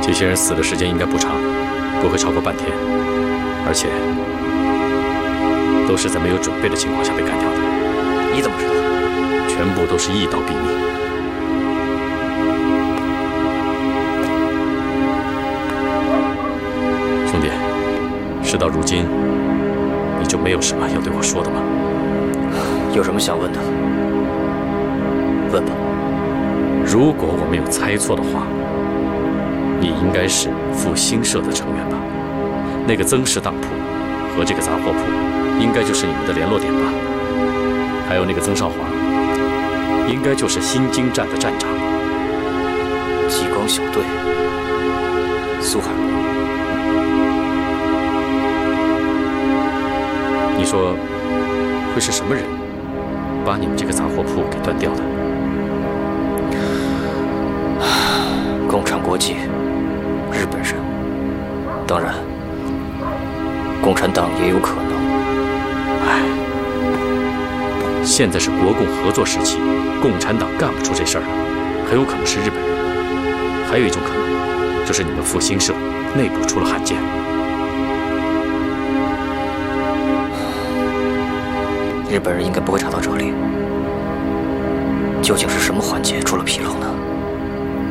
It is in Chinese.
这些人死的时间应该不长，不会超过半天，而且都是在没有准备的情况下被干掉的。 你怎么知道？ 全部都是一刀毙命。兄弟，事到如今，你就没有什么要对我说的吗？ 有什么想问的？问吧。 如果我没有猜错的话，你应该是复兴社的成员吧？那个曾氏当铺和这个杂货铺，应该就是你们的联络点吧？还有那个曾少华，应该就是新京站的站长。 激光小队，苏海。 你说会是什么人把你们这个杂货铺给断掉的？ 共产国际，日本人，当然，共产党也有可能。 唉，现在是国共合作时期，共产党干不出这事儿来，很有可能是日本人。还有一种可能，就是你们复兴社内部出了汉奸。 日本人应该不会查到这里，究竟是什么环节出了纰漏呢？